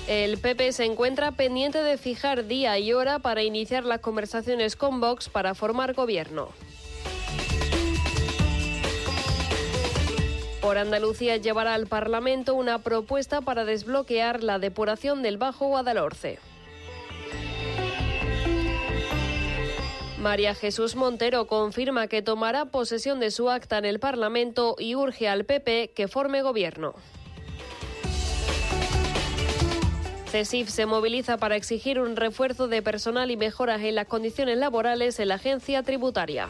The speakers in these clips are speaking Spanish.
El PP se encuentra pendiente de fijar día y hora para iniciar las conversaciones con Vox para formar gobierno. Por Andalucía llevará al Parlamento una propuesta para desbloquear la depuración del Bajo Guadalhorce. María Jesús Montero confirma que tomará posesión de su acta en el Parlamento y urge al PP que forme gobierno. CESIF se moviliza para exigir un refuerzo de personal y mejoras en las condiciones laborales en la agencia tributaria.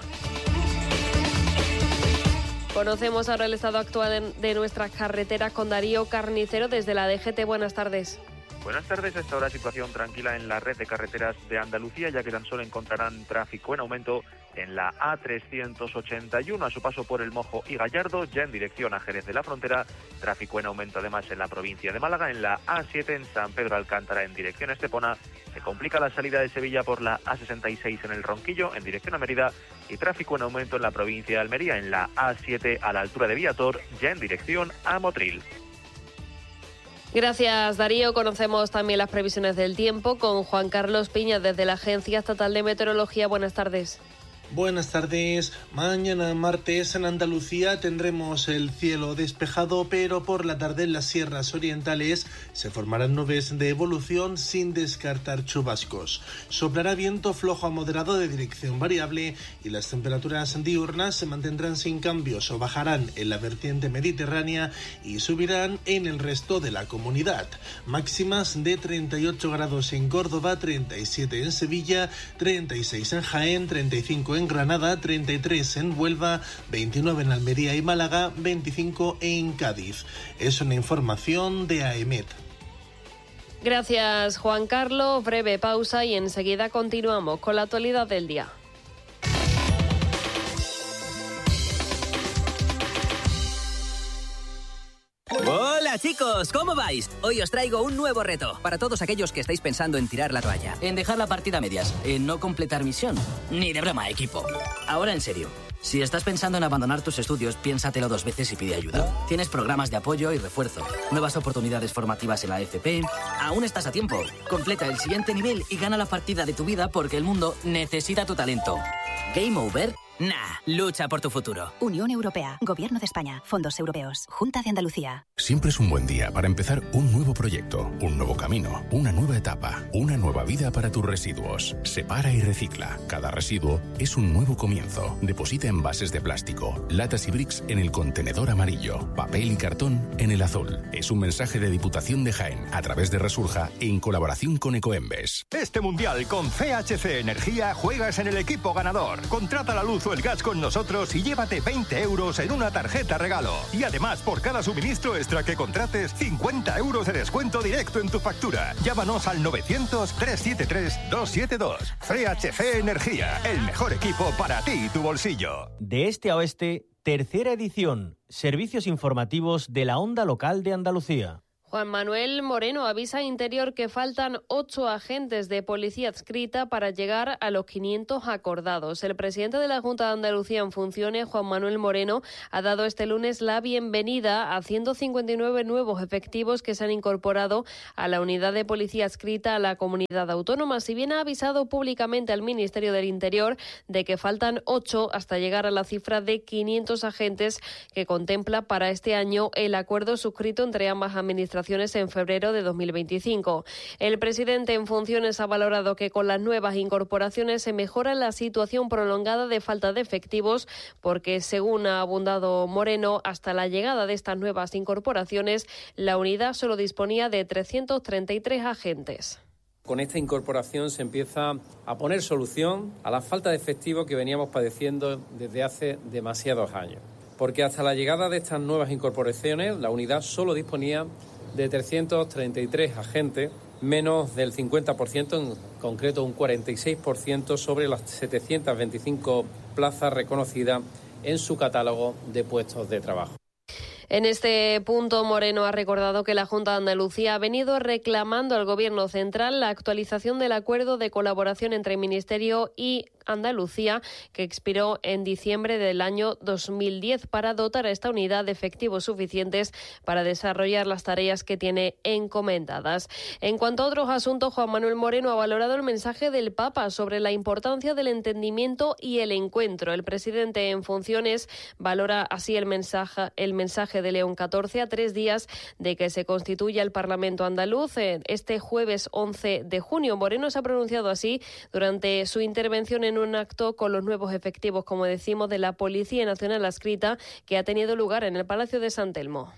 Conocemos ahora el estado actual de nuestras carreteras con Darío Carnicero desde la DGT. Buenas tardes. Buenas tardes. A esta hora situación tranquila en la red de carreteras de Andalucía, ya que tan solo encontrarán tráfico en aumento en la A381 a su paso por El Mojo y Gallardo, ya en dirección a Jerez de la Frontera. Tráfico en aumento además en la provincia de Málaga, en la A7 en San Pedro Alcántara en dirección a Estepona. Se complica la salida de Sevilla por la A66 en El Ronquillo en dirección a Mérida y tráfico en aumento en la provincia de Almería en la A7 a la altura de Viator, ya en dirección a Motril. Gracias, Darío. Conocemos también las previsiones del tiempo con Juan Carlos Piña desde la Agencia Estatal de Meteorología. Buenas tardes. Buenas tardes. Mañana martes en Andalucía tendremos el cielo despejado, pero por la tarde en las sierras orientales se formarán nubes de evolución sin descartar chubascos. Soplará viento flojo a moderado de dirección variable y las temperaturas diurnas se mantendrán sin cambios o bajarán en la vertiente mediterránea y subirán en el resto de la comunidad. Máximas de 38 grados en Córdoba, 37 en Sevilla, 36 en Jaén, 35 en Granada, 33 en Huelva, 29 en Almería y Málaga, 25 en Cádiz. Es una información de AEMET. Gracias, Juan Carlos. Breve pausa y enseguida continuamos con la actualidad del día. Hola chicos, ¿cómo vais? Hoy os traigo un nuevo reto para todos aquellos que estáis pensando en tirar la toalla. En dejar la partida a medias, en no completar misión. Ni de broma, equipo. Ahora en serio, si estás pensando en abandonar tus estudios, piénsatelo 2 veces y pide ayuda. Tienes programas de apoyo y refuerzo, nuevas oportunidades formativas en la FP. Aún estás a tiempo. Completa el siguiente nivel y gana la partida de tu vida porque el mundo necesita tu talento. ¿Game over? Nah, lucha por tu futuro. Unión Europea, Gobierno de España, Fondos Europeos, Junta de Andalucía. Siempre es un buen día para empezar un nuevo proyecto, un nuevo camino, una nueva etapa, una nueva vida para tus residuos. Separa y recicla. Cada residuo es un nuevo comienzo. Deposita envases de plástico, latas y bricks en el contenedor amarillo, papel y cartón en el azul. Es un mensaje de Diputación de Jaén a través de Resurja en colaboración con Ecoembes. Este mundial con CHC Energía juegas en el equipo ganador. Contrata la luz o el gas con nosotros y llévate 20 euros en una tarjeta regalo. Y además, por cada suministro extra que contrates, 50 euros de descuento directo en tu factura. Llámanos al 900-373-272. CHC Energía, el mejor equipo para ti y tu bolsillo. De este a oeste, tercera edición. Servicios informativos de la Onda Local de Andalucía. Juan Manuel Moreno avisa a Interior que faltan 8 agentes de policía adscrita para llegar a los 500 acordados. El presidente de la Junta de Andalucía en funciones, Juan Manuel Moreno, ha dado este lunes la bienvenida a 159 nuevos efectivos que se han incorporado a la unidad de policía adscrita a la comunidad autónoma. Si bien ha avisado públicamente al Ministerio del Interior de que faltan 8 hasta llegar a la cifra de 500 agentes que contempla para este año el acuerdo suscrito entre ambas administraciones en febrero de 2025. El presidente en funciones ha valorado que con las nuevas incorporaciones se mejora la situación prolongada de falta de efectivos porque, según ha abundado Moreno, hasta la llegada de estas nuevas incorporaciones, la unidad solo disponía de 333 agentes. Con esta incorporación se empieza a poner solución a la falta de efectivo que veníamos padeciendo desde hace demasiados años. Porque hasta la llegada de estas nuevas incorporaciones, la unidad solo disponía de 333 agentes, menos del 50%, en concreto un 46% sobre las 725 plazas reconocidas en su catálogo de puestos de trabajo. En este punto, Moreno ha recordado que la Junta de Andalucía ha venido reclamando al Gobierno central la actualización del acuerdo de colaboración entre Ministerio y Andalucía, que expiró en diciembre del año 2010, para dotar a esta unidad de efectivos suficientes para desarrollar las tareas que tiene encomendadas. En cuanto a otros asuntos, Juan Manuel Moreno ha valorado el mensaje del Papa sobre la importancia del entendimiento y el encuentro. El presidente en funciones valora así el mensaje de León XIV a 3 días de que se constituya el Parlamento andaluz. Este jueves 11 de junio, Moreno se ha pronunciado así durante su intervención en un acto con los nuevos efectivos, como decimos, de la Policía Nacional adscrita, que ha tenido lugar en el Palacio de San Telmo.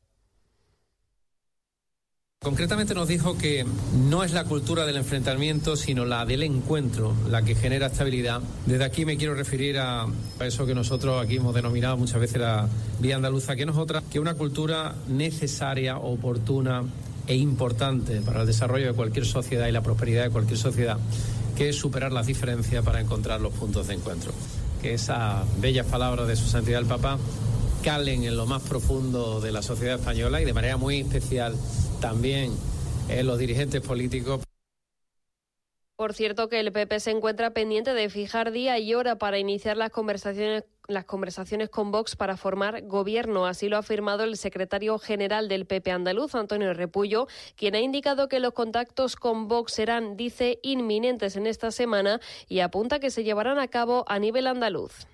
Concretamente nos dijo que no es la cultura del enfrentamiento, sino la del encuentro, la que genera estabilidad. Desde aquí me quiero referir a eso que nosotros aquí hemos denominado muchas veces la vía andaluza, que no es otra que una cultura necesaria, oportuna e importante para el desarrollo de cualquier sociedad y la prosperidad de cualquier sociedad, que es superar las diferencias para encontrar los puntos de encuentro. Que esas bellas palabras de Su Santidad el Papa calen en lo más profundo de la sociedad española y de manera muy especial también en los dirigentes políticos. Por cierto, que el PP se encuentra pendiente de fijar día y hora para iniciar las conversaciones con Vox para formar gobierno. Así lo ha afirmado el secretario general del PP andaluz, Antonio Repullo, quien ha indicado que los contactos con Vox serán, dice, inminentes en esta semana y apunta que se llevarán a cabo a nivel andaluz.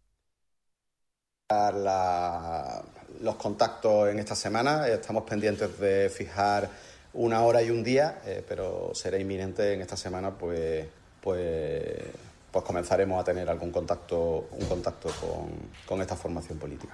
Los contactos en esta semana, estamos pendientes de fijar una hora y un día, pero será inminente en esta semana, pues comenzaremos a tener un contacto con esta formación política.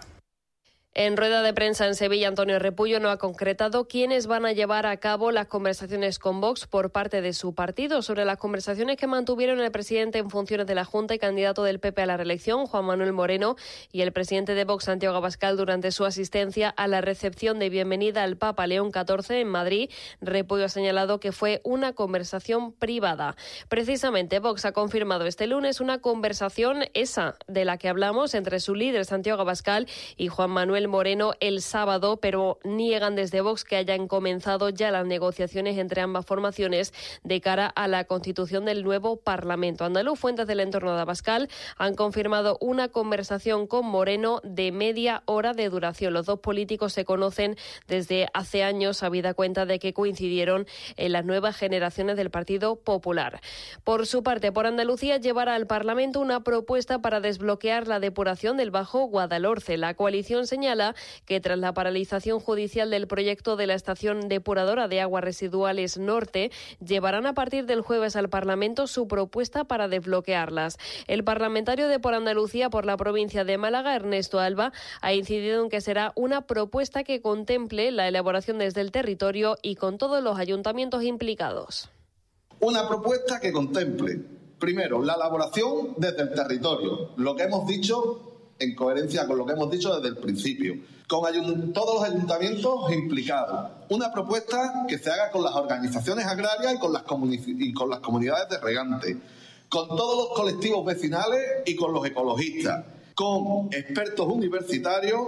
En rueda de prensa en Sevilla, Antonio Repullo no ha concretado quiénes van a llevar a cabo las conversaciones con Vox por parte de su partido. Sobre las conversaciones que mantuvieron el presidente en funciones de la Junta y candidato del PP a la reelección, Juan Manuel Moreno, y el presidente de Vox, Santiago Abascal, durante su asistencia a la recepción de bienvenida al Papa León XIV en Madrid, Repullo ha señalado que fue una conversación privada. Precisamente, Vox ha confirmado este lunes una conversación, esa de la que hablamos, entre su líder, Santiago Abascal, y Juan Manuel Moreno el sábado, pero niegan desde Vox que hayan comenzado ya las negociaciones entre ambas formaciones de cara a la constitución del nuevo Parlamento andaluz. Fuentes del entorno de Abascal han confirmado una conversación con Moreno de media hora de duración. Los dos políticos se conocen desde hace años, habida cuenta de que coincidieron en las nuevas generaciones del Partido Popular. Por su parte, por Andalucía llevará al Parlamento una propuesta para desbloquear la depuración del Bajo Guadalhorce. La coalición señala que tras la paralización judicial del proyecto de la estación depuradora de aguas residuales Norte, llevarán a partir del jueves al Parlamento su propuesta para desbloquearlas. El parlamentario de Por Andalucía por la provincia de Málaga, Ernesto Alba, ha incidido en que será una propuesta que contemple la elaboración desde el territorio y con todos los ayuntamientos implicados. Una propuesta que contemple, primero, la elaboración desde el territorio, lo que hemos dicho en coherencia con lo que hemos dicho desde el principio, con todos los ayuntamientos implicados. Una propuesta que se haga con las organizaciones agrarias y con las comunidades de regantes, con todos los colectivos vecinales y con los ecologistas, con expertos universitarios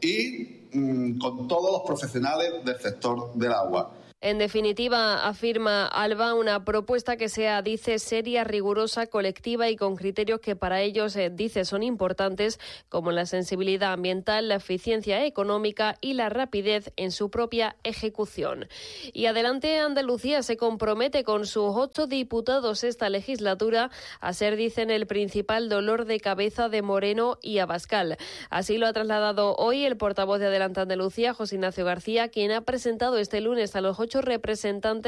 y con todos los profesionales del sector del agua. En definitiva, afirma Alba, una propuesta que sea, dice, seria, rigurosa, colectiva y con criterios que para ellos, dice, son importantes, como la sensibilidad ambiental, la eficiencia económica y la rapidez en su propia ejecución. Y adelante, Andalucía se compromete con sus 8 diputados esta legislatura a ser, dicen, el principal dolor de cabeza de Moreno y Abascal. Así lo ha trasladado hoy el portavoz de Adelante Andalucía, José Ignacio García, quien ha presentado este lunes a los 8 representantes